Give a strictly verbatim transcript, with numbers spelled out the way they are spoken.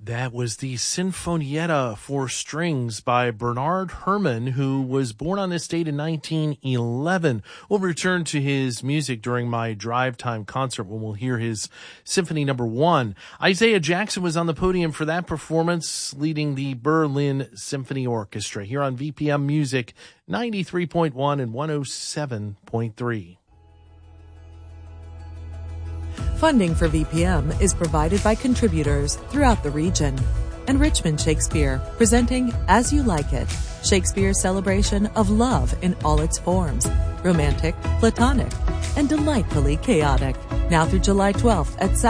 That was the Sinfonietta for Strings by Bernard Herrmann, who was born on this date in nineteen eleven. We'll return to his music during my drive time concert when we'll hear his Symphony Number One. Isaiah Jackson was on the podium for that performance, leading the Berlin Symphony Orchestra here on V P M Music ninety-three point one and one oh seven point three. Funding for V P M is provided by contributors throughout the region. And Richmond Shakespeare, presenting As You Like It, Shakespeare's celebration of love in all its forms, romantic, platonic, and delightfully chaotic. Now through July twelfth at